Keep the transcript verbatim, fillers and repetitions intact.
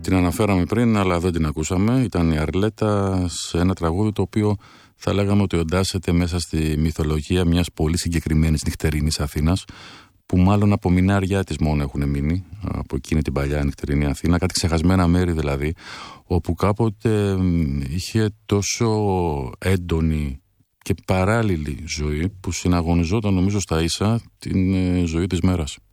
Την αναφέραμε πριν, αλλά δεν την ακούσαμε. Ήταν η Αρλέτα σε ένα τραγούδι το οποίο θα λέγαμε ότι οντάσσεται μέσα στη μυθολογία μιας πολύ συγκεκριμένης νυχτερινής Αθήνας, που μάλλον από μηνάρια της μόνο έχουν μείνει, από εκείνη την παλιά νυχτερινή Αθήνα, κάτι ξεχασμένα μέρη δηλαδή, όπου κάποτε είχε τόσο έντονη και παράλληλη ζωή που συναγωνιζόταν νομίζω στα ίσα την ζωή της μέρας.